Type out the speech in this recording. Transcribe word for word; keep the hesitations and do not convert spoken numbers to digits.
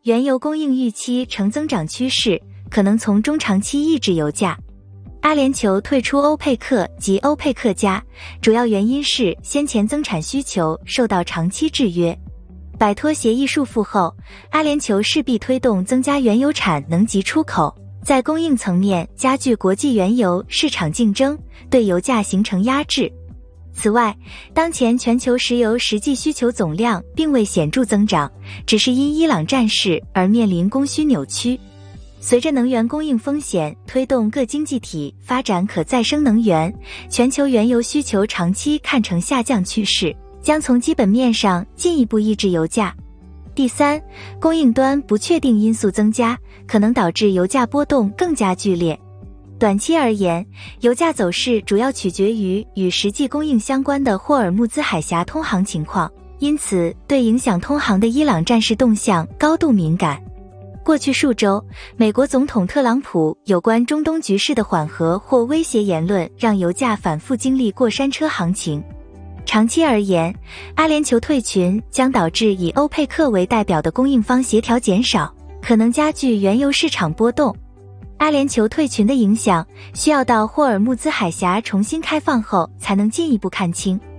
原油供应预期呈增长趋势，可能从中长期抑制油价。阿联酋退出欧佩克及欧佩克加，主要原因是先前增产需求受到长期制约。摆脱协议束缚后，阿联酋势必推动增加原油产能及出口，在供应层面加剧国际原油市场竞争，对油价形成压制。此外，当前全球石油实际需求总量并未显著增长，只是因伊朗战事而面临供需扭曲。随着能源供应风险推动各经济体发展可再生能源，全球原油需求长期看成下降趋势，将从基本面上进一步抑制油价。第三，供应端不确定因素增加，可能导致油价波动更加剧烈。短期而言，油价走势主要取决于与实际供应相关的霍尔木兹海峡通航情况，因此对影响通航的伊朗战事动向高度敏感。过去数周，美国总统特朗普有关中东局势的缓和或威胁言论让油价反复经历过山车行情。长期而言，阿联酋退群将导致以欧佩克为代表的供应方协调减少，可能加剧原油市场波动。阿联酋退群的影响需要到霍尔木兹海峡重新开放后才能进一步看清。